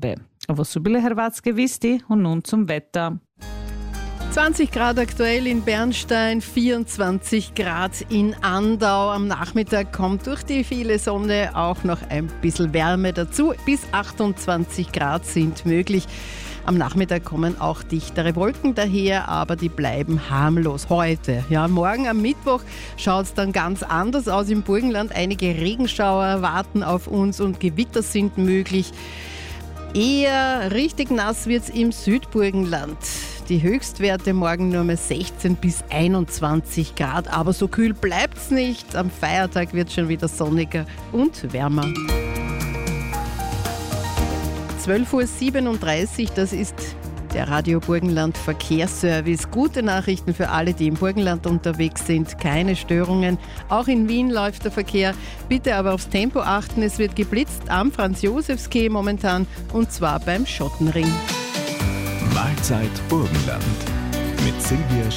Farbe. Was so bile Hrvatske wisti und nun zum Wetter. 20 Grad aktuell in Bernstein, 24 Grad in Andau. Am Nachmittag kommt durch die viele Sonne auch noch ein bisschen Wärme dazu. Bis 28 Grad sind möglich. Am Nachmittag kommen auch dichtere Wolken daher, aber die bleiben harmlos heute. Ja, morgen am Mittwoch schaut es dann ganz anders aus im Burgenland. Einige Regenschauer warten auf uns und Gewitter sind möglich. Eher richtig nass wird es im Südburgenland. Die Höchstwerte morgen nur mal 16 bis 21 Grad, aber so kühl bleibt es nicht. Am Feiertag wird es schon wieder sonniger und wärmer. 12:37 Uhr, das ist der Radio Burgenland Verkehrsservice. Gute Nachrichten für alle, die im Burgenland unterwegs sind. Keine Störungen. Auch in Wien läuft der Verkehr. Bitte aber aufs Tempo achten. Es wird geblitzt am Franz-Josefs-Quai momentan und zwar beim Schottenring. Mahlzeit Burgenland mit Silvia